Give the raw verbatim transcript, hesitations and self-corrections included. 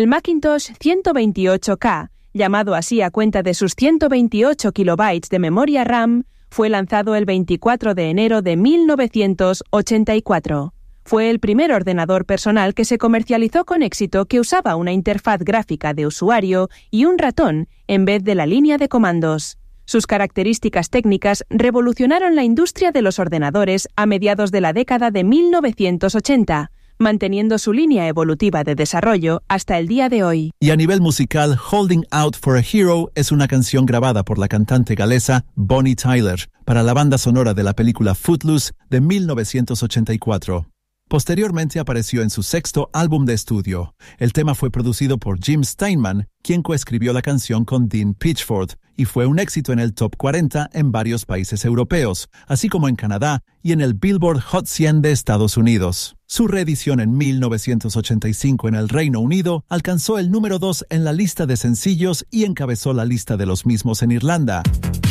El Macintosh ciento veintiocho K, llamado así a cuenta de sus ciento veintiocho kilobytes de memoria RAM, fue lanzado el veinticuatro de enero de mil novecientos ochenta y cuatro. Fue el primer ordenador personal que se comercializó con éxito que usaba una interfaz gráfica de usuario y un ratón en vez de la línea de comandos. Sus características técnicas revolucionaron la industria de los ordenadores a mediados de la década de mil novecientos ochenta, manteniendo su línea evolutiva de desarrollo hasta el día de hoy. Y a nivel musical, Holding Out for a Hero es una canción grabada por la cantante galesa Bonnie Tyler para la banda sonora de la película Footloose de mil novecientos ochenta y cuatro. Posteriormente apareció en su sexto álbum de estudio. El tema fue producido por Jim Steinman, quien coescribió la canción con Dean Pitchford, y fue un éxito en el Top cuarenta en varios países europeos, así como en Canadá y en el Billboard Hot cien de Estados Unidos. Su reedición en mil novecientos ochenta y cinco en el Reino Unido alcanzó el número dos en la lista de sencillos y encabezó la lista de los mismos en Irlanda.